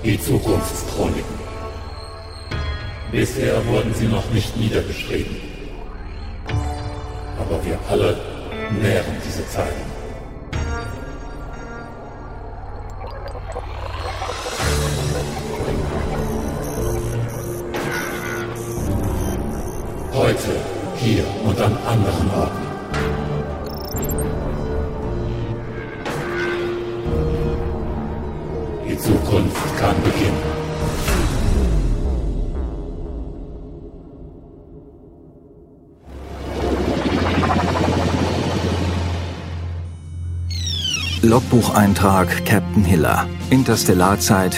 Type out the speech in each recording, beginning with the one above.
Die Zukunftschroniken. Bisher wurden sie noch nicht niedergeschrieben. Aber wir alle nähren diese Zeilen. Heute, hier und an anderen Orten. Die Zukunft kann beginnen. Logbucheintrag Captain Hiller. Interstellarzeit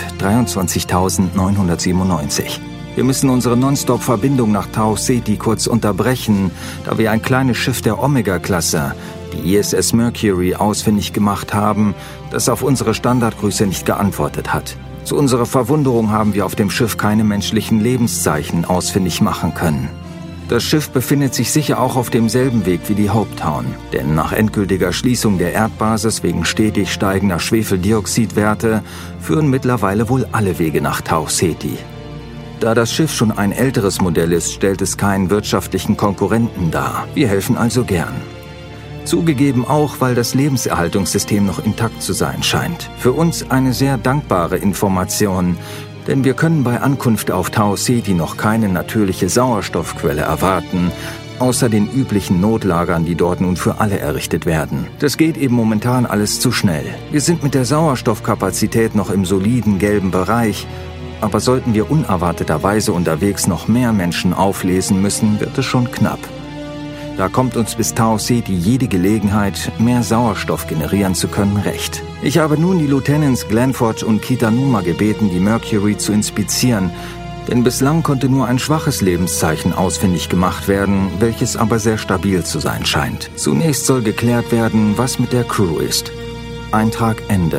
23.997. Wir müssen unsere Nonstop-Verbindung nach Tau Ceti kurz unterbrechen, da wir ein kleines Schiff der Omega-Klasse, die ISS Mercury, ausfindig gemacht haben, das auf unsere Standardgrüße nicht geantwortet hat. Zu unserer Verwunderung haben wir auf dem Schiff keine menschlichen Lebenszeichen ausfindig machen können. Das Schiff befindet sich sicher auch auf demselben Weg wie die Hopetown, denn nach endgültiger Schließung der Erdbasis wegen stetig steigender Schwefeldioxidwerte führen mittlerweile wohl alle Wege nach Tau Ceti. Da das Schiff schon ein älteres Modell ist, stellt es keinen wirtschaftlichen Konkurrenten dar. Wir helfen also gern. Zugegeben auch, weil das Lebenserhaltungssystem noch intakt zu sein scheint. Für uns eine sehr dankbare Information, denn wir können bei Ankunft auf Tau Ceti noch keine natürliche Sauerstoffquelle erwarten, außer den üblichen Notlagern, die dort nun für alle errichtet werden. Das geht eben momentan alles zu schnell. Wir sind mit der Sauerstoffkapazität noch im soliden gelben Bereich, aber sollten wir unerwarteterweise unterwegs noch mehr Menschen auflesen müssen, wird es schon knapp. Da kommt uns bis Tau Ceti jede Gelegenheit, mehr Sauerstoff generieren zu können, recht. Ich habe nun die Lieutenants Glenforge und Kitanuma gebeten, die Mercury zu inspizieren, denn bislang konnte nur ein schwaches Lebenszeichen ausfindig gemacht werden, welches aber sehr stabil zu sein scheint. Zunächst soll geklärt werden, was mit der Crew ist. Eintrag Ende.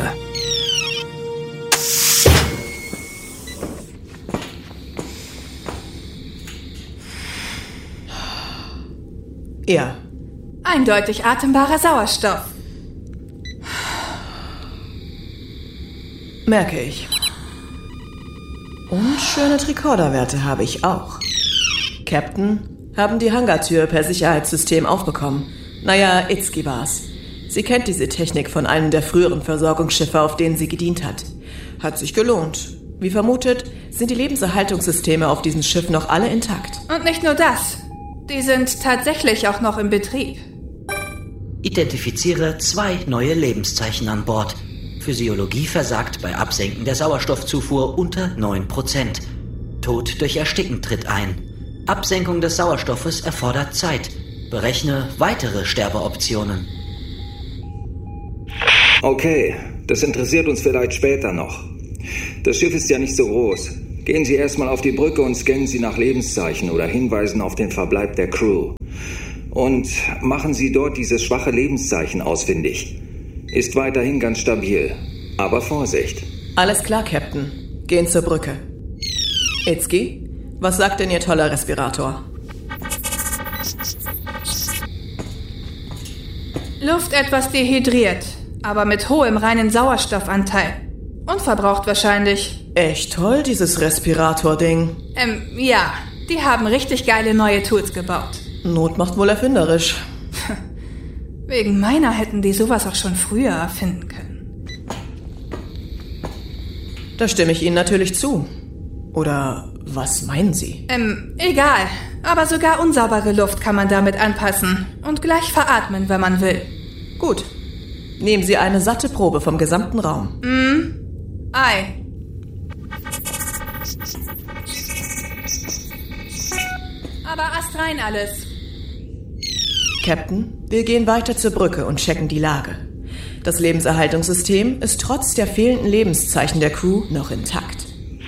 Ja. Eindeutig atembarer Sauerstoff. Merke ich. Und schöne Tricorder-Werte habe ich auch. Captain, haben die Hangartür per Sicherheitssystem aufbekommen. Naja, Itzki war's. Sie kennt diese Technik von einem der früheren Versorgungsschiffe, auf denen sie gedient hat. Hat sich gelohnt. Wie vermutet, sind die Lebenserhaltungssysteme auf diesem Schiff noch alle intakt. Und nicht nur das. Die sind tatsächlich auch noch im Betrieb. Identifiziere 2 neue Lebenszeichen an Bord. Physiologie versagt bei Absenken der Sauerstoffzufuhr unter 9%. Tod durch Ersticken tritt ein. Absenkung des Sauerstoffes erfordert Zeit. Berechne weitere Sterbeoptionen. Okay, das interessiert uns vielleicht später noch. Das Schiff ist ja nicht so groß. Gehen Sie erstmal auf die Brücke und scannen Sie nach Lebenszeichen oder Hinweisen auf den Verbleib der Crew. Und machen Sie dort dieses schwache Lebenszeichen ausfindig. Ist weiterhin ganz stabil. Aber Vorsicht. Alles klar, Captain. Gehen zur Brücke. Itzki, was sagt denn Ihr toller Respirator? Luft etwas dehydriert, aber mit hohem reinen Sauerstoffanteil. Unverbraucht wahrscheinlich. Echt toll, dieses Respirator-Ding. Ja, die haben richtig geile neue Tools gebaut. Not macht wohl erfinderisch. Wegen meiner hätten die sowas auch schon früher erfinden können. Da stimme ich Ihnen natürlich zu. Oder was meinen Sie? Egal. Aber sogar unsaubere Luft kann man damit anpassen und gleich veratmen, wenn man will. Gut. Nehmen Sie eine satte Probe vom gesamten Raum. Ei. Aber astrein alles. Captain, wir gehen weiter zur Brücke und checken die Lage. Das Lebenserhaltungssystem ist trotz der fehlenden Lebenszeichen der Crew noch intakt.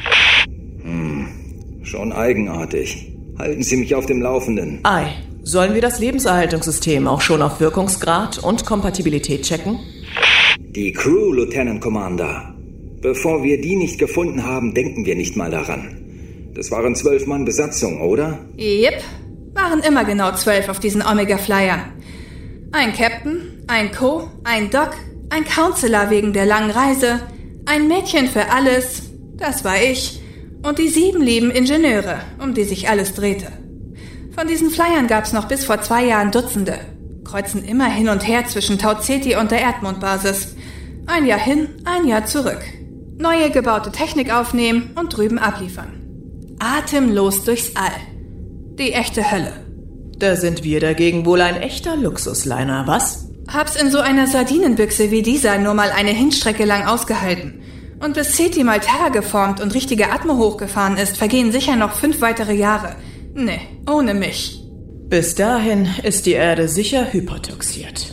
Schon eigenartig. Halten Sie mich auf dem Laufenden. Ei, sollen wir das Lebenserhaltungssystem auch schon auf Wirkungsgrad und Kompatibilität checken? Die Crew, Lieutenant Commander. Bevor wir die nicht gefunden haben, denken wir nicht mal daran. Das waren 12 Mann Besatzung, oder? Jep, waren immer genau 12 auf diesen Omega-Flyern. Ein Captain, ein Co., ein Doc, ein Counselor wegen der langen Reise, ein Mädchen für alles Das war ich. Und die 7 lieben Ingenieure, um die sich alles drehte. Von diesen Flyern gab's noch bis vor 2 Jahren Dutzende. Kreuzen immer hin und her zwischen Tau Ceti und der Erdmondbasis. Ein Jahr hin, ein Jahr zurück. Neue gebaute Technik aufnehmen und drüben abliefern. Atemlos durchs All. Die echte Hölle. Da sind wir dagegen wohl ein echter Luxusliner, was? Hab's in so einer Sardinenbüchse wie dieser nur mal eine Hinstrecke lang ausgehalten. Und bis Ceti mal terrageformt und richtige Atmo hochgefahren ist, vergehen sicher noch 5 weitere Jahre. Nee, ohne mich. Bis dahin ist die Erde sicher hypertoxiert.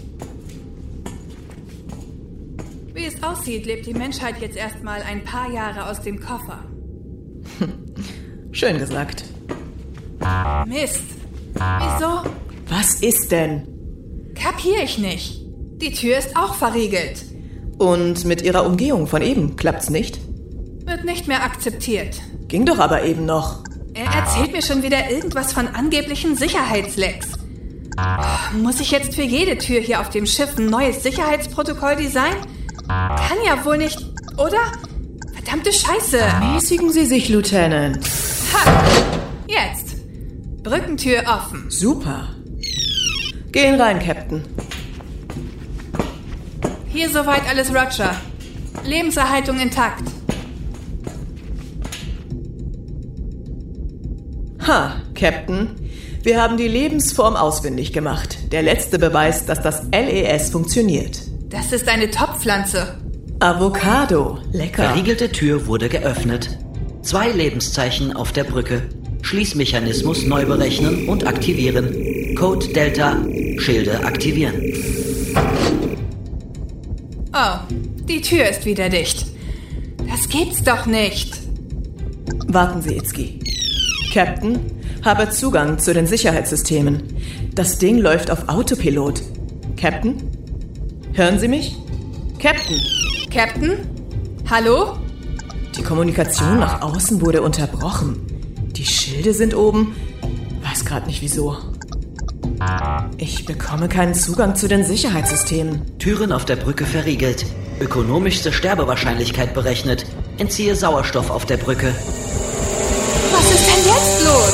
Wie es aussieht, lebt die Menschheit jetzt erstmal ein paar Jahre aus dem Koffer. Schön gesagt. Mist. Wieso? Was ist denn? Kapier ich nicht. Die Tür ist auch verriegelt. Und mit ihrer Umgehung von eben klappt's nicht? Wird nicht mehr akzeptiert. Ging doch aber eben noch. Er erzählt mir schon wieder irgendwas von angeblichen Sicherheitslecks. Muss ich jetzt für jede Tür hier auf dem Schiff ein neues Sicherheitsprotokoll designen? Kann ja wohl nicht, oder? Verdammte Scheiße. Mäßigen Sie sich, Lieutenant. Ha! Jetzt. Brückentür offen. Super. Gehen rein, Captain. Hier soweit alles Roger. Lebenserhaltung intakt. Ha, Captain. Wir haben die Lebensform ausfindig gemacht. Der letzte Beweis, dass das LES funktioniert. Das ist eine Top-Pflanze. Avocado. Lecker. Verriegelte Tür wurde geöffnet. 2 Lebenszeichen auf der Brücke. Schließmechanismus neu berechnen und aktivieren. Code Delta. Schilde aktivieren. Oh, die Tür ist wieder dicht. Das gibt's doch nicht. Warten Sie, Itzki. Captain, habe Zugang zu den Sicherheitssystemen. Das Ding läuft auf Autopilot. Captain? Hören Sie mich? Captain? Captain? Hallo? Die Kommunikation nach außen wurde unterbrochen. Die Schilde sind oben. Weiß gerade nicht wieso. Ich bekomme keinen Zugang zu den Sicherheitssystemen. Türen auf der Brücke verriegelt. Ökonomischste Sterbewahrscheinlichkeit berechnet. Entziehe Sauerstoff auf der Brücke. Was ist denn jetzt los?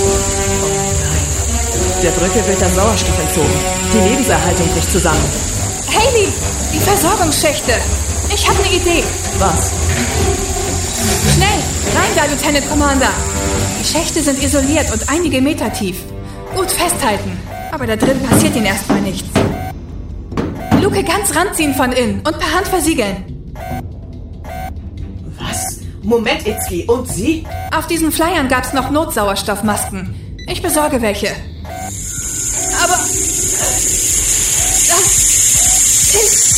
Der Brücke wird der Sauerstoff entzogen. Die Lebenserhaltung bricht zusammen. Hayley, die Versorgungsschächte. Ich habe eine Idee. Was? Schnell, rein da, Lieutenant Commander. Die Schächte sind isoliert und einige Meter tief. Gut festhalten, aber da drin passiert ihnen erstmal nichts. Luke ganz ranziehen von innen und per Hand versiegeln. Was? Moment, Itzki. Und Sie? Auf diesen Flyern gab's noch Notsauerstoffmasken. Ich besorge welche. Aber das ist...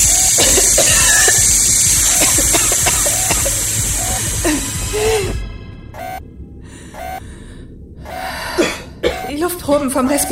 Die Luftproben vom Respirator